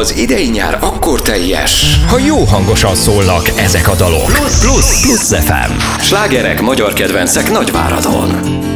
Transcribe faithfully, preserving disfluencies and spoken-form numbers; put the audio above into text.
Az idei nyár akkor teljes, ha jó hangosan szólnak ezek a dalok. Plusz, plusz, plusz ef em. slágerek, magyar kedvencek Nagyváradon.